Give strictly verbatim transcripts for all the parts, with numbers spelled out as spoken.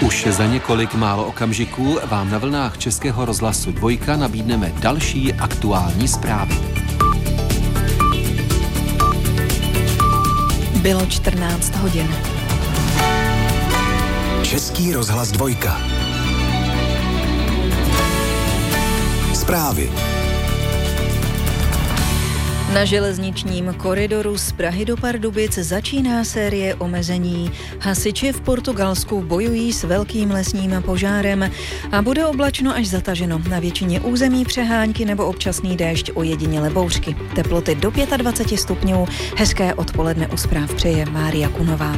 Už za několik málo okamžiků vám na vlnách Českého rozhlasu Dvojka nabídneme další aktuální zprávy. Bylo čtrnáct hodin. Český rozhlas Dvojka. Zprávy. Na železničním koridoru z Prahy do Pardubic začíná série omezení. Hasiči v Portugalsku bojují s velkým lesním požárem a bude oblačno až zataženo. Na většině území přehánky nebo občasný déšť, ojediněle bouřky. Teploty do dvacet pět stupňů. Hezké odpoledne u zpráv přeje Mária Kunová.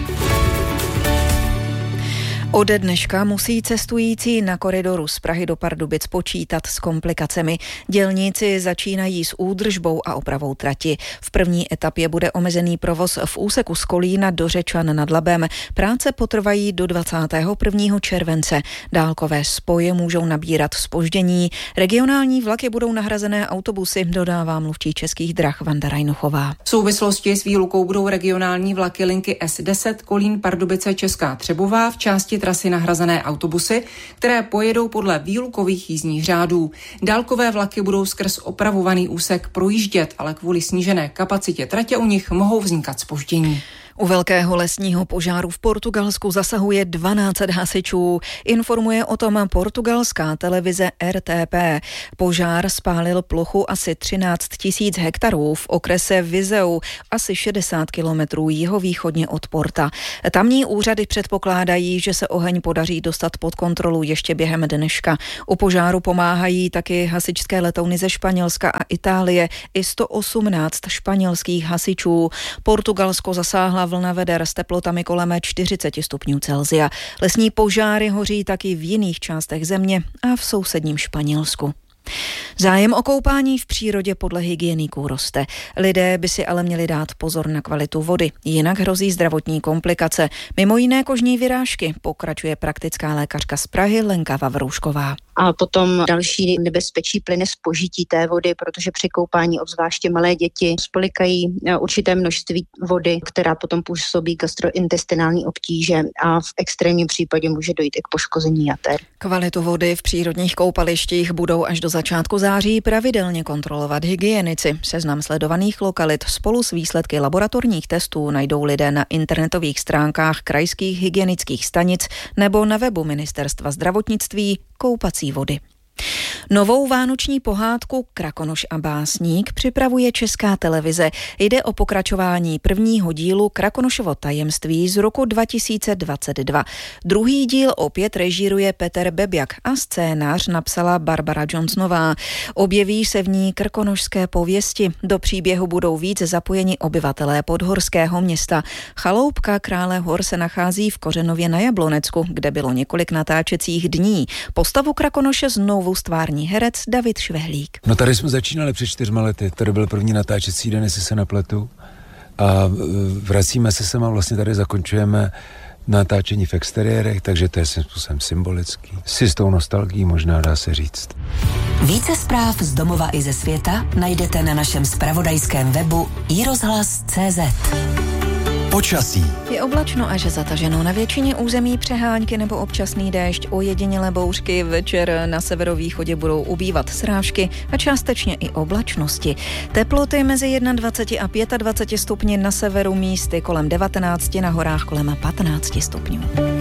Ode dneška musí cestující na koridoru z Prahy do Pardubic počítat s komplikacemi. Dělníci začínají s údržbou a opravou trati. V první etapě bude omezený provoz v úseku z Kolína do Řečan nad Labem. Práce potrvají do dvacátého prvního července. Dálkové spoje můžou nabírat zpoždění. Regionální vlaky budou nahrazené autobusy, dodává mluvčí Českých drah Vanda Rajnochová. V souvislosti s výlukou budou regionální vlaky linky S deset Kolín Pardubice Česká Třebová v části trasy nahrazené autobusy, které pojedou podle výlukových jízdních řádů. Dálkové vlaky budou skrz opravovaný úsek projíždět, ale kvůli snížené kapacitě tratě u nich mohou vznikat zpoždění. U velkého lesního požáru v Portugalsku zasahuje dvanáct hasičů. Informuje o tom portugalská televize R T P. Požár spálil plochu asi třináct tisíc hektarů v okrese Viseu, asi šedesát kilometrů jihovýchodně od Porta. Tamní úřady předpokládají, že se oheň podaří dostat pod kontrolu ještě během dneška. U požáru pomáhají taky hasičské letouny ze Španělska a Itálie i sto osmnáct španělských hasičů. Portugalsko zasáhla vlna veder s teplotami kolem čtyřicet stupňů Celsia. Lesní požáry hoří taky v jiných částech země a v sousedním Španělsku. Zájem o koupání v přírodě podle hygieniků roste. Lidé by si ale měli dát pozor na kvalitu vody, jinak hrozí zdravotní komplikace. Mimo jiné kožní vyrážky, pokračuje praktická lékařka z Prahy Lenka Vavroušková. A potom další nebezpečí plyne z požití té vody, protože při koupání obzvláště malé děti spolikají určité množství vody, která potom působí gastrointestinální obtíže a v extrémním případě může dojít i k poškození jater. Kvalitu vody v přírodních koupalištích budou až do začátku září pravidelně kontrolovat hygienici. Seznam sledovaných lokalit spolu s výsledky laboratorních testů najdou lidé na internetových stránkách krajských hygienických stanic nebo na webu Ministerstva zdravotnictví Koupací vody. Novou vánoční pohádku Krakonoš a básník připravuje Česká televize. Jde o pokračování prvního dílu Krakonošovo tajemství z roku dva tisíce dvacet dva. Druhý díl opět režíruje Petr Bebjak a scénář napsala Barbara Johnsonová. Objeví se v ní krkonošské pověsti. Do příběhu budou víc zapojeni obyvatelé podhorského města. Chaloupka Krále hor se nachází v Kořenově na Jablonecku, kde bylo několik natáčecích dní. Postavu Krakonoše znovu stvární herec David Švehlík. No tady jsme začínali před čtyřma lety, tady byl první natáčecí den, jestli se nepletu. A vracíme se sem a vlastně tady zakončujeme natáčení v exteriérech, takže to je svým způsobem symbolický. Si s tou nostalgií možná dá se říct. Více zpráv z domova i ze světa najdete na našem zpravodajském webu i rozhlas tečka cé zet. Počasí. Je oblačno až zataženo. Na většině území přehánky nebo občasný déšť, ojedinělé bouřky. Večer na severovýchodě budou ubývat srážky a částečně i oblačnosti. Teploty mezi dvacet jedna a dvacet pět stupni, na severu místy kolem devatenáct, na horách kolem patnáct stupňů.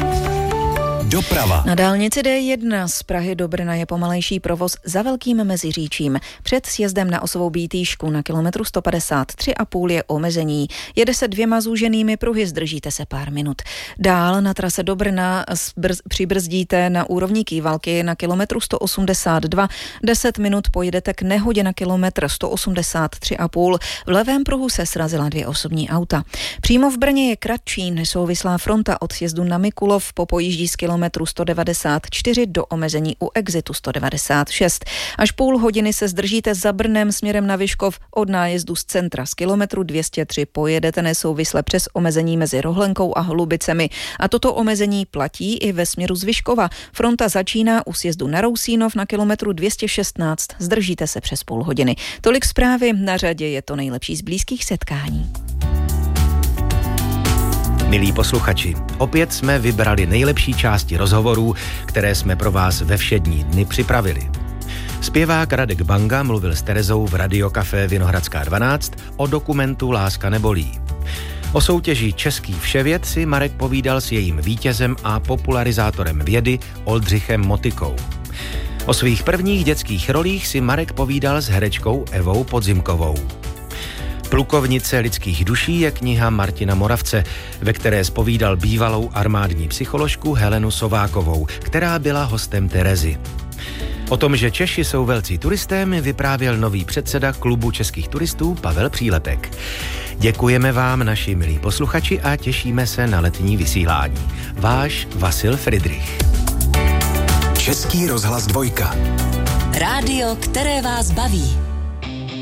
Doprava. Na dálnici D jedna z Prahy do Brna je pomalejší provoz za Velkým Meziříčím. Před sjezdem na osovou Bítýšku na kilometru sto padesát tři a půl je omezení. Jede se dvěma zúženými pruhy, zdržíte se pár minut. Dál na trase do Brna zbrz, přibrzdíte na úrovni Kývalky na kilometru sto osmdesát dva. deset minut pojedete k nehodě na kilometr sto osmdesát tři a půl. V levém pruhu se srazila dvě osobní auta. Přímo v Brně je kratší nesouvislá fronta od sjezdu na Mikulov po pojíždí z kilometru sto devadesát čtyři do omezení u exitu sto devadesát šest. Až půl hodiny se zdržíte za Brnem směrem na Vyškov. Od nájezdu z centra z kilometru dvě stě tři pojedete nesouvisle přes omezení mezi Rohlenkou a Hlubicemi. A toto omezení platí i ve směru z Vyškova. Fronta začíná u sjezdu na Rousínov na kilometru dvě stě šestnáct. Zdržíte se přes půl hodiny. Tolik zprávy, na řadě je to nejlepší z blízkých setkání. Milí posluchači, opět jsme vybrali nejlepší části rozhovorů, které jsme pro vás ve všední dny připravili. Zpěvák Radek Banga mluvil s Terezou v Radiokafé Vinohradská dvanáct o dokumentu Láska nebolí. O soutěži Český vševěd si Marek povídal s jejím vítězem a popularizátorem vědy Oldřichem Motykou. O svých prvních dětských rolích si Marek povídal s herečkou Evou Podzimkovou. Plukovnice lidských duší je kniha Martina Moravce, ve které zpovídal bývalou armádní psycholožku Helenu Sovákovou, která byla hostem Terezy. O tom, že Češi jsou velcí turisté, mi vyprávěl nový předseda klubu českých turistů Pavel Přílepek. Děkujeme vám, naši milí posluchači, a těšíme se na letní vysílání. Váš Vasil Fridrich. Český rozhlas dvojka. Rádio, které vás baví.